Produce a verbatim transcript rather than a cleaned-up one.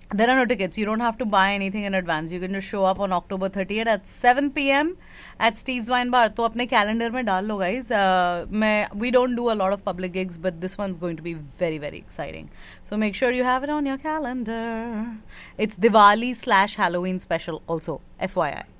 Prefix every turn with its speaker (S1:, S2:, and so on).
S1: There are no tickets. You don't have to buy anything in advance. You can just show up on October thirtieth at seven p.m. at Steve's Wine Bar. तो अपने calendar में डाल लो guys. Uh, मैं, we don't do a lot of public gigs, but this one's going to be very, very exciting. So make sure you have it on your calendar. It's Diwali slash Halloween special also, F Y I.